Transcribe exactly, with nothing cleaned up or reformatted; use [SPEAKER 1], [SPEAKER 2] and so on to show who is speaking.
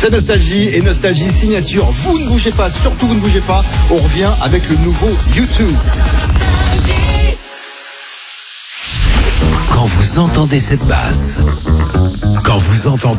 [SPEAKER 1] C'est Nostalgie et Nostalgie signature. Vous ne bougez pas, surtout vous ne bougez pas. On revient avec le nouveau YouTube.
[SPEAKER 2] Quand vous entendez cette basse, quand vous entendez